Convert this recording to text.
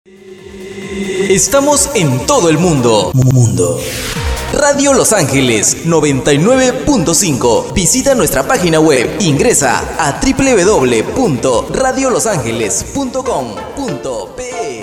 Estamos en todo el mundo. Radio Los Ángeles 99.5. Visita nuestra página web. Ingresa a www.radiolosangeles.com.pe.